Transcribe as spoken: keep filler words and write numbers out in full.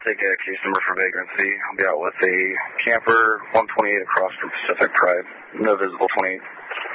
take a case number for vagrancy. I'll be out with a camper, one twenty-eight across from Pacific Pride. No visible twenty-eight.